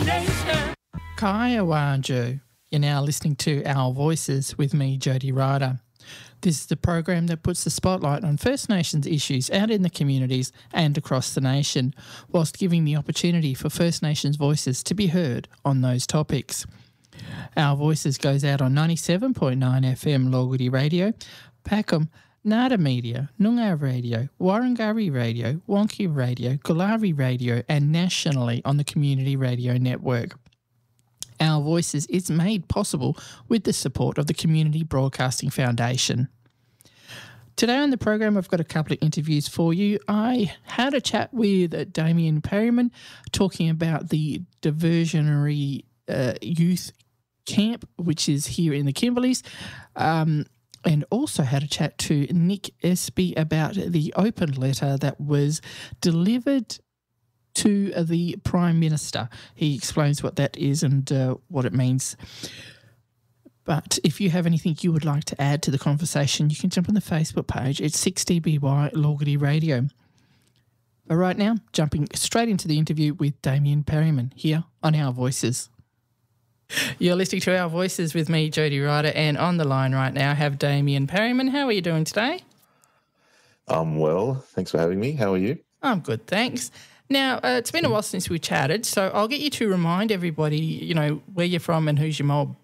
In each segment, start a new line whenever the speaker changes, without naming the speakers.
nation.
Kaya Wanju. You're now listening to Our Voices with me, Jody Ryder. This is the program that puts the spotlight on First Nations issues out in the communities and across the nation, whilst giving the opportunity for First Nations voices to be heard on those topics. Our Voices goes out on 97.9 FM Logudi Radio, Packham, Nada Media, Noongar Radio, Warrangari Radio, Wonky Radio, Gulari Radio, and nationally on the Community Radio Network. Our Voices is made possible with the support of the Community Broadcasting Foundation. Today on the program, I've got a couple of interviews for you. I had a chat with Damien Perryman talking about the diversionary youth camp, which is here in the Kimberleys, and also had a chat to Nick Espy about the open letter that was delivered to the Prime Minister. He explains what that is and what it means. But if you have anything you would like to add to the conversation, you can jump on the Facebook page. It's 6DBY Logudi Radio. But right now, jumping straight into the interview with Damien Perryman here on Our Voices. You're listening to Our Voices with me, Jody Ryder, and on the line right now I have Damien Perryman. How are you doing today?
I'm well. Thanks for having me. How are you?
I'm good, thanks. Now, it's been a while since we chatted, so I'll get you to remind everybody, where you're from and who's your mob.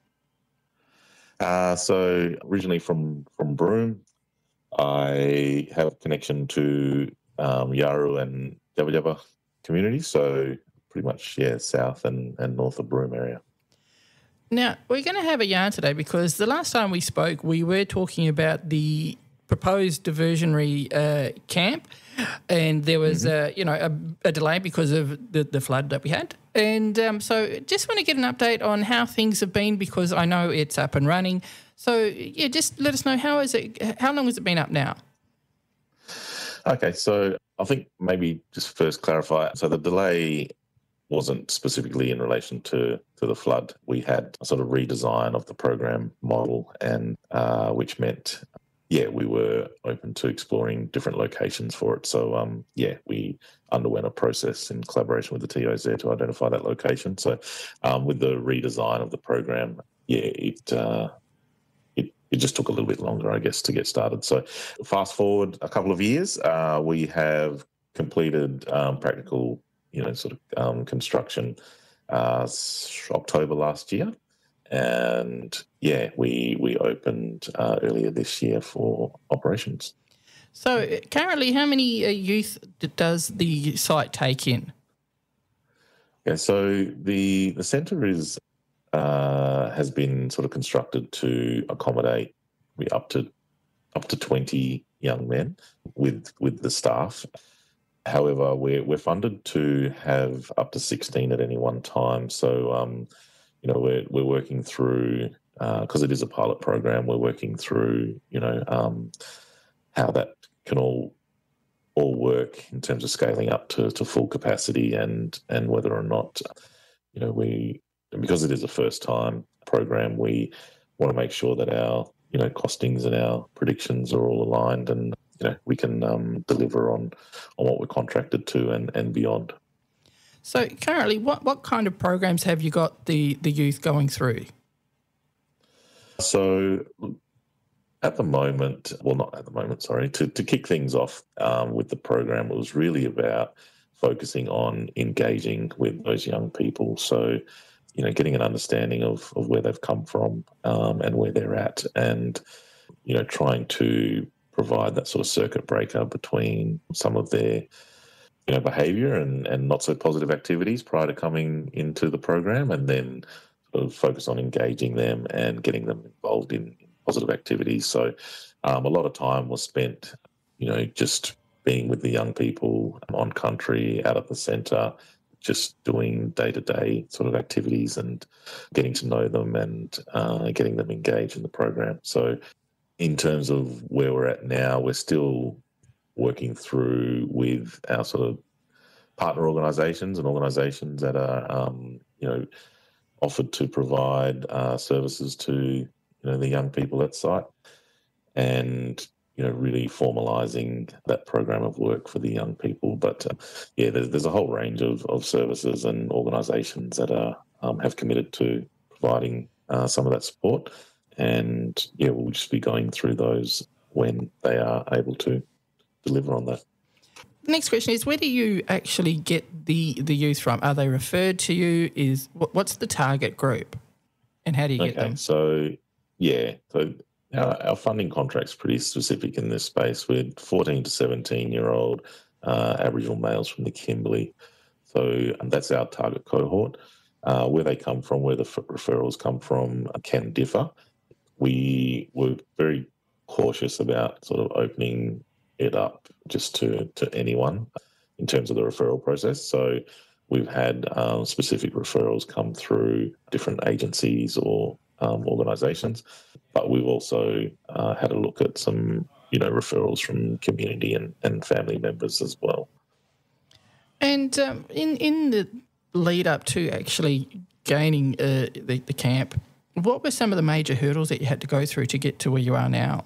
So originally from Broome, I have a connection to Yaru and Jabba Jabba communities, so pretty much, south and north of Broome area.
Now, we're going to have a yarn today because the last time we spoke, we were talking about the proposed diversionary camp, and there was a delay because of the flood that we had. And so just want to get an update on how things have been because I know it's up and running. So, just let us know how long has it been up now?
Okay, so I think maybe just first clarify. So the delay wasn't specifically in relation to the flood. We had a sort of redesign of the program model, and which meant, we were open to exploring different locations for it. So, we underwent a process in collaboration with the TOs there to identify that location. So, with the redesign of the program, it just took a little bit longer, I guess, to get started. So, fast forward a couple of years, we have completed practical construction October last year. And, we opened earlier this year for operations.
So currently how many youth does the site take in?
Yeah, so the centre has been sort of constructed to accommodate up to 20 young men with the staff. However, we're funded to have up to 16 at any one time. So, we're working through, because it is a pilot program, we're working through, how that can all work in terms of scaling up to full capacity and whether or not, because it is a first time program, we want to make sure that our, costings and our predictions are all aligned and, we can deliver on what we're contracted to and beyond.
So currently, what kind of programs have you got the youth going through?
So at the moment, well, not at the moment, sorry, to kick things off with the program, it was really about focusing on engaging with those young people. So, getting an understanding of where they've come from and where they're at and, trying to provide that sort of circuit breaker between some of their behaviour and not so positive activities prior to coming into the program, and then sort of focus on engaging them and getting them involved in positive activities. So a lot of time was spent, just being with the young people on country, out at the centre, just doing day-to-day sort of activities and getting to know them and getting them engaged in the program. So in terms of where we're at now, we're still working through with our sort of partner organisations and organisations that are, offered to provide services to, the young people at site. And really formalising that program of work for the young people. But there's a whole range of services and organisations that have committed to providing some of that support, and we'll just be going through those when they are able to deliver on that.
The next question is, where do you actually get the youth from? Are they referred to you? What's the target group, and how do you get them?
So our funding contract's pretty specific in this space. We're 14 to 17-year-old Aboriginal males from the Kimberley. So that's our target cohort. Where they come from, where the referrals come from, can differ. We were very cautious about sort of opening it up just to anyone in terms of the referral process. So we've had specific referrals come through different agencies or organisations, but we've also had a look at some, referrals from community and family members as well.
And in the lead up to actually gaining the camp, what were some of the major hurdles that you had to go through to get to where you are now?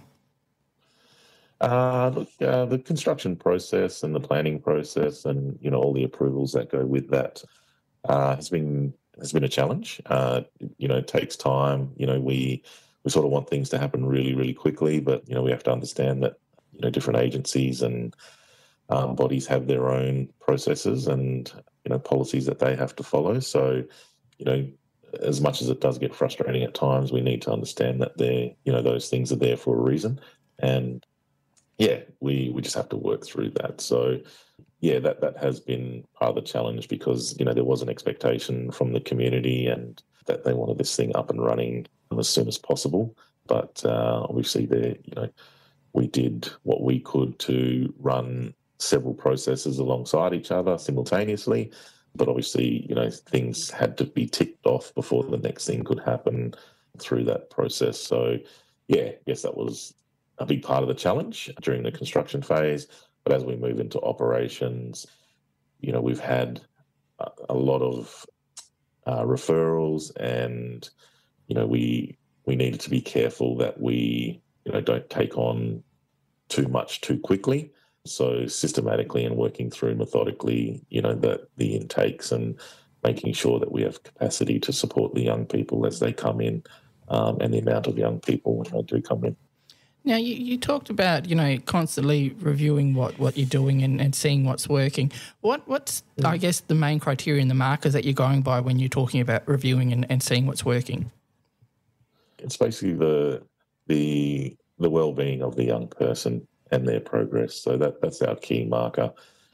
The construction process and the planning process and, all the approvals that go with that has been a challenge. It takes time. We sort of want things to happen really, really quickly, but, we have to understand that, different agencies and bodies have their own processes and, policies that they have to follow. So, as much as it does get frustrating at times, we need to understand that those things are there for a reason. And we just have to work through that. So, that has been part of the challenge because, there was an expectation from the community and that they wanted this thing up and running as soon as possible. But obviously we did what we could to run several processes alongside each other simultaneously. But obviously, things had to be ticked off before the next thing could happen through that process. So, yes, that was a big part of the challenge during the construction phase. But as we move into operations, we've had a lot of referrals, and we needed to be careful that we don't take on too much too quickly. So systematically and working through methodically, the intakes and making sure that we have capacity to support the young people as they come in, and the amount of young people when they do come in.
Now, you talked about, constantly reviewing what you're doing and seeing what's working. What's, I guess, the main criteria and the markers that you're going by when you're talking about reviewing and seeing what's working?
It's basically the well-being of the young person and their progress. So that's our key marker.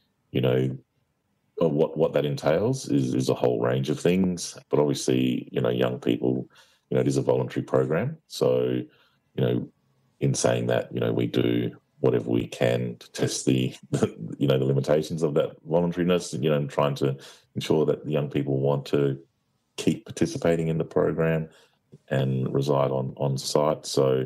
What that entails is a whole range of things. But obviously, young people, it is a voluntary program. So, in saying that, we do whatever we can to test the limitations of that voluntariness, and trying to ensure that the young people want to keep participating in the program and reside on site. So,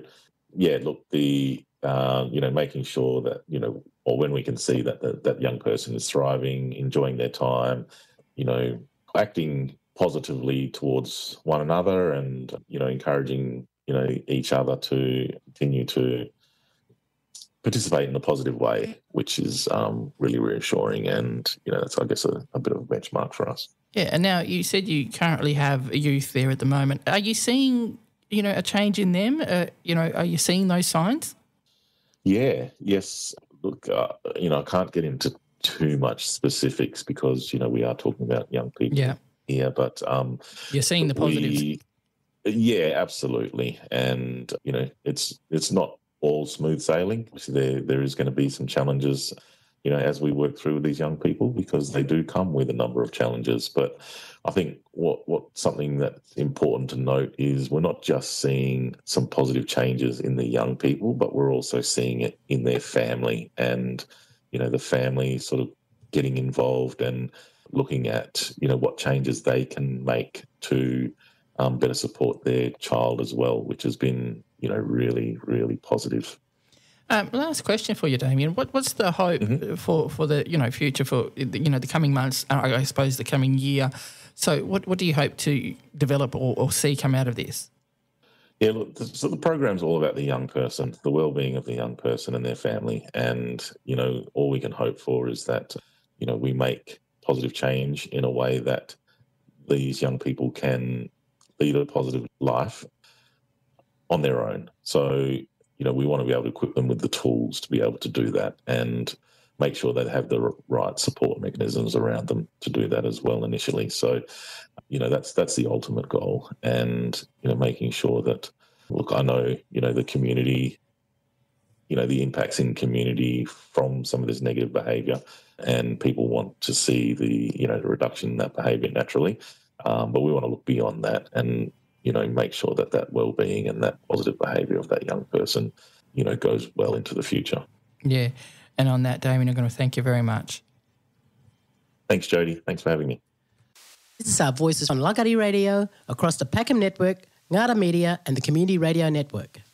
making sure that, or when we can see that that young person is thriving, enjoying their time, acting positively towards one another and, encouraging each other to continue to participate in a positive way, which is really reassuring. And, that's, I guess, a bit of a benchmark for us.
Yeah, and now you said you currently have youth there at the moment. Are you seeing, a change in them? Are you seeing those signs?
Yes. Look, I can't get into too much specifics because, we are talking about young people here, but...
you're seeing the positives.
Yeah, absolutely. And, it's not all smooth sailing. There is going to be some challenges, as we work through with these young people, because they do come with a number of challenges. But I think what something that's important to note is we're not just seeing some positive changes in the young people, but we're also seeing it in their family and, the family sort of getting involved and looking at, what changes they can make to better support their child as well, which has been, really, really positive.
Last question for you, Damien. What's the hope for the future for the coming months? I suppose the coming year. So, what do you hope to develop or see come out of this?
Yeah, look, so the program's all about the young person, the well-being of the young person and their family. And, all we can hope for is that, we make positive change in a way that these young people can lead a positive life on their own. So, we want to be able to equip them with the tools to be able to do that and make sure they have the right support mechanisms around them to do that as well initially. So, that's the ultimate goal. And, making sure that, look, I know, the community, the impacts in community from some of this negative behaviour, and people want to see the reduction in that behaviour naturally. But we want to look beyond that and, make sure that well-being and that positive behaviour of that young person, goes well into the future.
Yeah. And on that, Damien, I'm going to thank you very much.
Thanks, Jody. Thanks for having me.
This is our Voices on Lagari Radio, across the Packham Network, Ngara Media and the Community Radio Network.